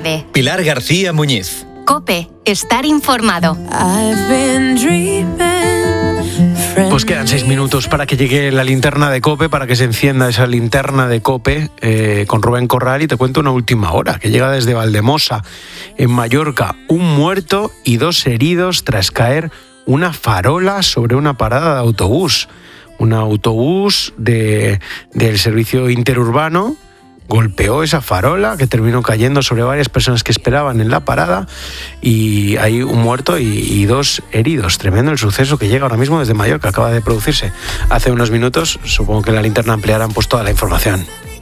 tarde. Pilar García Muñiz. COPE, estar informado. Pues quedan 6 minutos para que llegue la linterna de COPE, para que se encienda esa linterna de COPE con Rubén Corral, y te cuento una última hora que llega desde Valdemosa, en Mallorca. 1 muerto y 2 heridos tras caer una farola sobre una parada de autobús. Un autobús del servicio interurbano golpeó esa farola, que terminó cayendo sobre varias personas que esperaban en la parada, y hay 1 muerto y 2 heridos. Tremendo el suceso que llega ahora mismo desde Mallorca, acaba de producirse hace unos minutos. Supongo que en la linterna ampliarán pues toda la información.